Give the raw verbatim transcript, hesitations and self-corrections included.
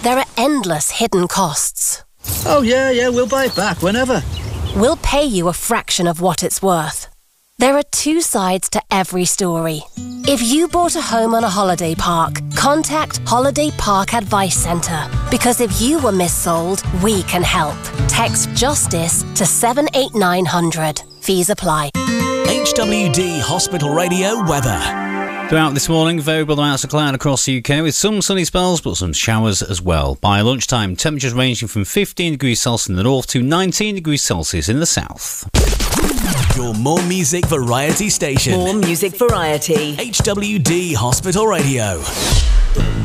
there are endless hidden costs. Oh yeah, yeah, we'll buy it back whenever. We'll pay you a fraction of what it's worth. There are two sides to every story. If you bought a home on a holiday park, contact Holiday Park Advice Centre. Because if you were missold, we can help. Text JUSTICE to seven eight nine hundred. Fees apply. H W D Hospital Radio weather. Throughout this morning, variable amounts of cloud across the U K with some sunny spells but some showers as well. By lunchtime, temperatures ranging from fifteen degrees Celsius in the north to nineteen degrees Celsius in the south. Your more music variety station. More music variety. H W D Hospital Radio.